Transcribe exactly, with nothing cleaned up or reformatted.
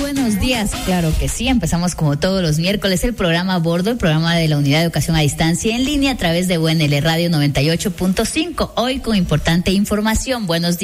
buenos días. Claro que sí, empezamos como todos los miércoles el programa a bordo, el programa de la Unidad de Educación a Distancia en línea a través de U N L Radio noventa y ocho punto cinco. Hoy con importante información. Buenos días.